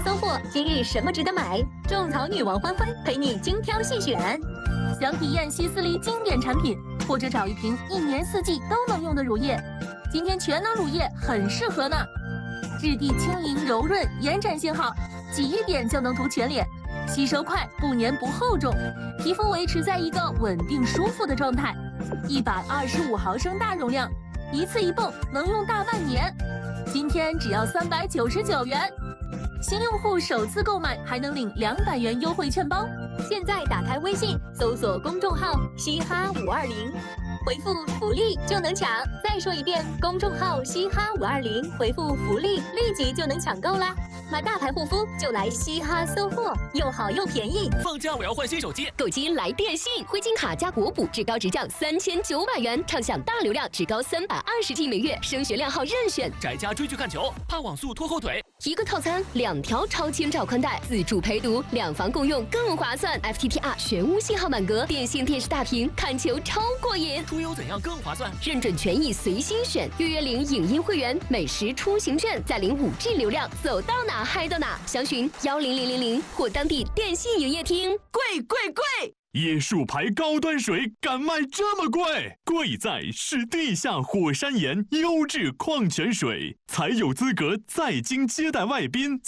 搜货，今日什么值得买？种草女王欢欢陪你精挑细选。 想体验希思黎经典产品，或者找一瓶1年4季都能用的乳液，今天全能乳液很适合呢。质地轻盈柔润，延展性好，挤一点就能涂全脸，吸收快，不粘不厚重，皮肤维持在一个稳定舒服的状态。125毫升大容量，一次一泵，能用大半年。今天只要399元，新用户首次购买还能领200元优惠券包。 现在打开微信，搜索公众号“嘻哈520”，回复“福利”就能抢。再说一遍，公众号“嘻哈520”，回复“福利”，立即就能抢购啦！买大牌护肤就来嘻哈搜货，又好又便宜。 放假我要换新手机， 购机来电信，灰金卡加国补，至高直降3900元，畅享大流量，至高320G 每月，升学量号任选。 宅家追剧看球，怕网速拖后腿。 一个套餐2条超千兆宽带，自助陪读，2房共用更划算。FTTR 全屋信号满格，电信电视大屏，看球超过瘾。 出游怎样更划算？ 认准权益随心选，月领影音会员，美食出行券，再领5G 流量，走到哪嗨到哪。详询10000或当地电信营业厅。 贵贵贵！ 椰树牌高端水敢卖这么贵？贵在是地下火山岩优质矿泉水，才有资格在京接待外宾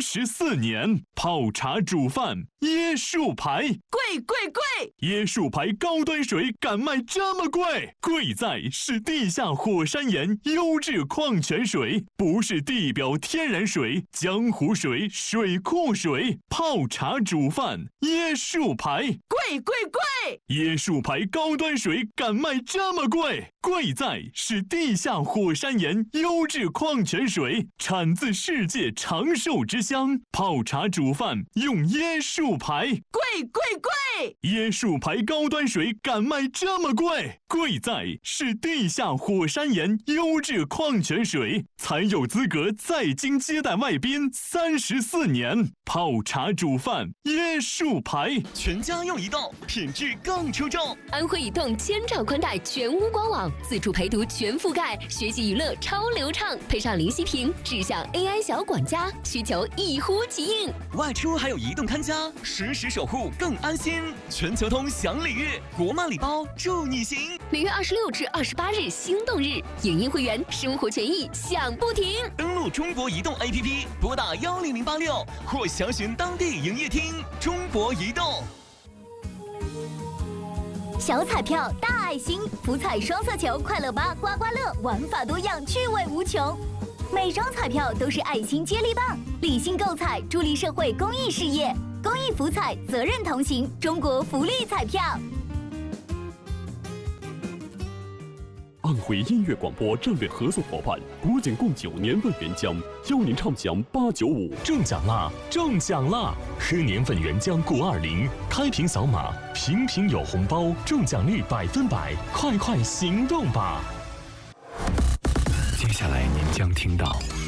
34年。泡茶煮饭，椰树牌， 贵贵贵！ 椰树牌高端水敢卖这么贵？贵在是地下火山岩优质矿泉水，不是地表天然水、江湖水、水库水。泡茶煮饭，椰树牌， 贵贵贵！ 椰树牌高端水敢卖这么贵？贵在是地下火山岩优质矿泉水，产自世界长寿之乡。泡茶煮饭用椰树牌， 贵贵贵！ 椰树牌高端水敢卖这么贵？贵在是地下火山岩优质矿泉水，才有资格在京接待外宾34年。泡茶煮饭，椰树牌， 全家用移动，品质更出众。 安徽移动千兆宽带全屋官网，自助陪读全覆盖，学习娱乐超流畅，配上灵犀屏，智享 AI 小管家，需求一呼即应。 外出还有移动看家，实时守护更安心。全球通享礼遇，国漫礼包助你行。 每月26至28日心动日，影音会员生活权益享不停。 登录中国移动 APP， 拨打10086或详询当地营业厅。中国移动。 小彩票大爱心，福彩双色球、快乐8、刮刮乐，玩法多样，趣味无穷。每张彩票都是爱心接力棒，理性购彩，助力社会公益事业。公益福彩，责任同行，中国福利彩票。 安徽音乐广播战略合作伙伴国检共9年份原浆，邀您畅享895。 中奖啦！中奖啦！喝年份原浆过20，开瓶扫码，瓶瓶有红包，中奖率100%，快快行动吧！ 接下来您将听到